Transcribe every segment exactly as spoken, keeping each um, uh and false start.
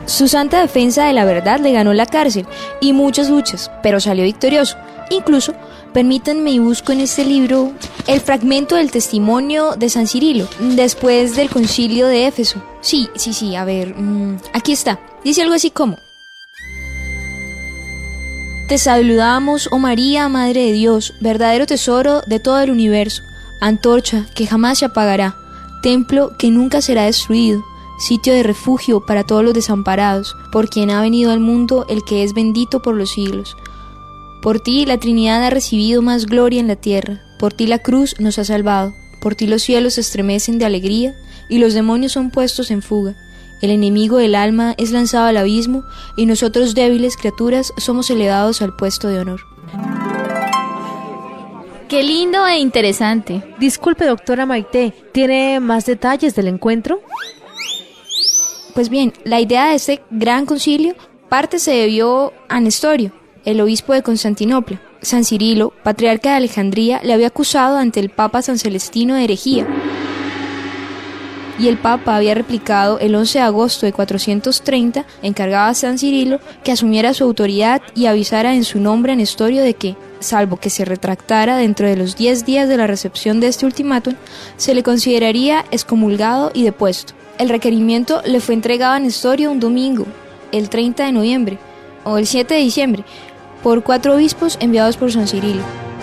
Su santa defensa de la verdad le ganó la cárcel y muchas luchas, pero salió victorioso. Incluso, permítanme y busco en este libro el fragmento del testimonio de San Cirilo, después del concilio de Éfeso. Sí, sí, sí, a ver, mmm, aquí está. Dice algo así como: Te saludamos, oh María, Madre de Dios, verdadero tesoro de todo el universo, antorcha que jamás se apagará, templo que nunca será destruido, sitio de refugio para todos los desamparados, por quien ha venido al mundo el que es bendito por los siglos. Por ti la Trinidad ha recibido más gloria en la tierra, por ti la cruz nos ha salvado, por ti los cielos se estremecen de alegría y los demonios son puestos en fuga. El enemigo del alma es lanzado al abismo y nosotros débiles criaturas somos elevados al puesto de honor. ¡Qué lindo e interesante! Disculpe, doctora Maite, ¿tiene más detalles del encuentro? Pues bien, la idea de este gran concilio parte se debió a Nestorio, el obispo de Constantinopla. San Cirilo, patriarca de Alejandría, le había acusado ante el Papa San Celestino de herejía. Y el Papa había replicado el once de agosto de cuatrocientos treinta, encargaba a San Cirilo que asumiera su autoridad y avisara en su nombre a Nestorio de que, salvo que se retractara dentro de los diez días de la recepción de este ultimátum, se le consideraría excomulgado y depuesto. El requerimiento le fue entregado a Nestorio un domingo, el treinta de noviembre, o el siete de diciembre, por cuatro obispos enviados por San Cirilo.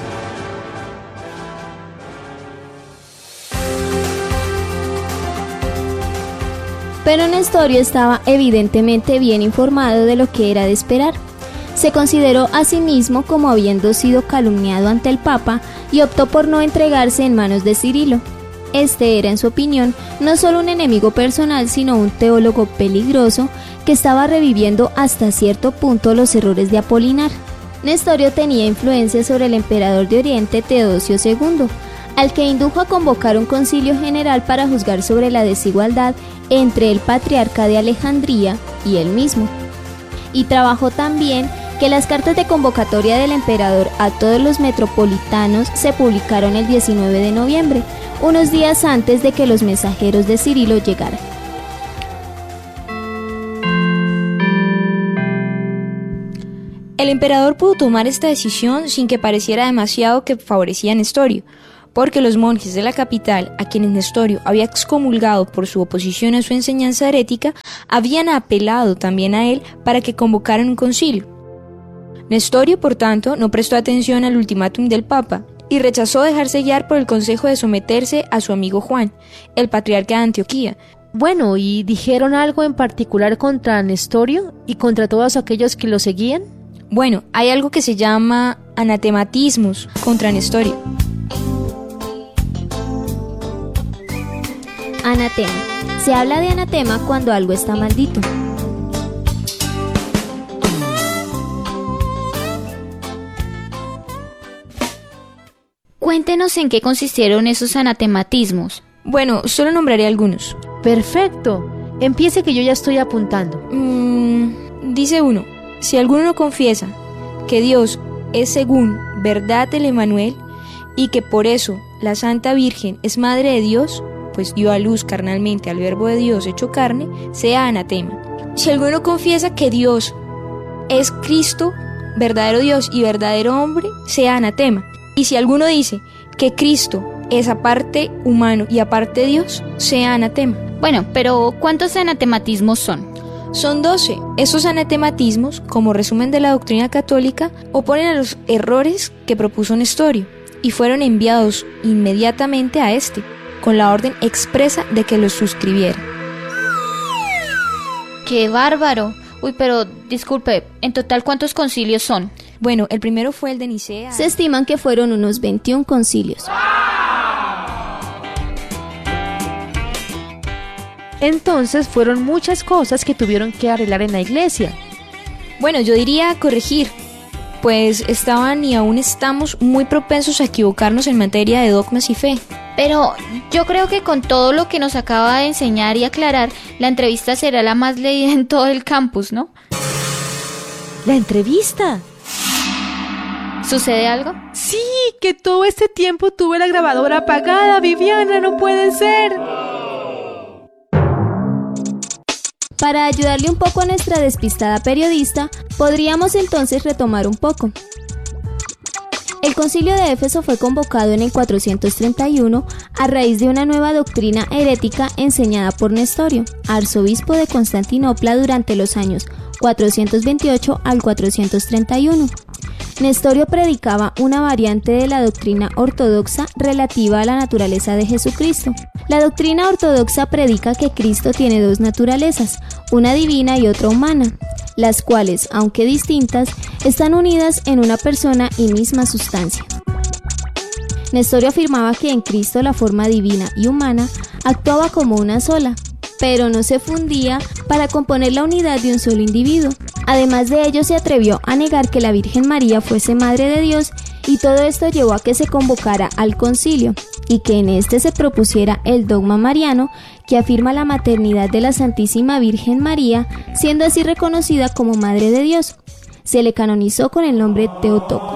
Pero Nestorio estaba evidentemente bien informado de lo que era de esperar. Se consideró a sí mismo como habiendo sido calumniado ante el Papa y optó por no entregarse en manos de Cirilo. Este era, en su opinión, no solo un enemigo personal, sino un teólogo peligroso que estaba reviviendo hasta cierto punto los errores de Apolinar. Nestorio tenía influencia sobre el emperador de Oriente Teodosio segundo, al que indujo a convocar un concilio general para juzgar sobre la desigualdad entre el patriarca de Alejandría y él mismo. Y trabajó también que las cartas de convocatoria del emperador a todos los metropolitanos se publicaron el diecinueve de noviembre, unos días antes de que los mensajeros de Cirilo llegaran. El emperador pudo tomar esta decisión sin que pareciera demasiado que favorecía a Nestorio, porque los monjes de la capital, a quienes Nestorio había excomulgado por su oposición a su enseñanza herética, habían apelado también a él para que convocaran un concilio. Nestorio, por tanto, no prestó atención al ultimátum del Papa y rechazó dejarse guiar por el consejo de someterse a su amigo Juan, el patriarca de Antioquía. Bueno, ¿y dijeron algo en particular contra Nestorio y contra todos aquellos que lo seguían? Bueno, hay algo que se llama anatematismos contra Nestorio. Anatema. Se habla de anatema cuando algo está maldito. Cuéntenos en qué consistieron esos anatematismos. Bueno, solo nombraré algunos. Perfecto. Empiece que yo ya estoy apuntando. Mm, dice uno: si alguno no confiesa que Dios es según verdad el Emmanuel y que por eso la Santa Virgen es Madre de Dios, pues dio a luz carnalmente al Verbo de Dios hecho carne, sea anatema. Si alguno confiesa que Dios es Cristo, verdadero Dios y verdadero hombre, sea anatema. Y si alguno dice que Cristo es aparte humano y aparte Dios, sea anatema. Bueno, pero ¿cuántos anatematismos son? Son doce. Esos anatematismos, como resumen de la doctrina católica, oponen a los errores que propuso Nestorio y fueron enviados inmediatamente a este, con la orden expresa de que los suscribiera. ¡Qué bárbaro! Uy, pero disculpe, ¿en total cuántos concilios son? Bueno, el primero fue el de Nicea. Se estiman que fueron unos veintiún concilios. Entonces fueron muchas cosas que tuvieron que arreglar en la iglesia. Bueno, yo diría corregir, pues estaban y aún estamos muy propensos a equivocarnos en materia de dogmas y fe. Pero yo creo que con todo lo que nos acaba de enseñar y aclarar, la entrevista será la más leída en todo el campus, ¿no? ¿La entrevista? ¿Sucede algo? Sí, que todo este tiempo tuve la grabadora apagada, Viviana, no puede ser. Para ayudarle un poco a nuestra despistada periodista, podríamos entonces retomar un poco. El Concilio de Éfeso fue convocado en el cuatrocientos treinta y uno a raíz de una nueva doctrina herética enseñada por Nestorio, arzobispo de Constantinopla durante los años cuatrocientos veintiocho al cuatrocientos treinta y uno. Nestorio predicaba una variante de la doctrina ortodoxa relativa a la naturaleza de Jesucristo. La doctrina ortodoxa predica que Cristo tiene dos naturalezas, una divina y otra humana, las cuales, aunque distintas, están unidas en una persona y misma sustancia. Nestorio afirmaba que en Cristo la forma divina y humana actuaba como una sola, pero no se fundía para componer la unidad de un solo individuo. Además de ello, se atrevió a negar que la Virgen María fuese Madre de Dios, y todo esto llevó a que se convocara al concilio y que en este se propusiera el dogma mariano, que afirma la maternidad de la Santísima Virgen María, siendo así reconocida como Madre de Dios. Se le canonizó con el nombre Teotocos.